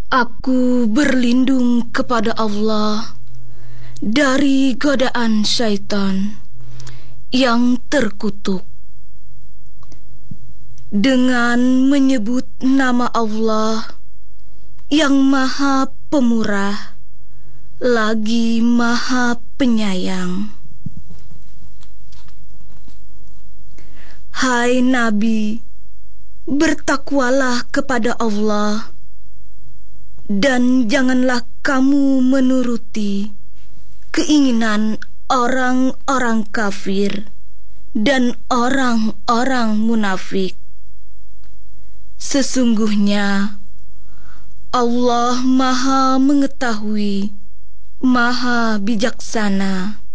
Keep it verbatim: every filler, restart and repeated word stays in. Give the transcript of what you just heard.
Aku berlindung kepada Allah dari godaan syaitan yang terkutuk. Dengan menyebut nama Allah yang Maha Pemurah lagi Maha Penyayang. Hai Nabi, bertakwalah kepada Allah dan janganlah kamu menuruti keinginan orang-orang kafir dan orang-orang munafik. Sesungguhnya Allah Maha Mengetahui, Maha Bijaksana.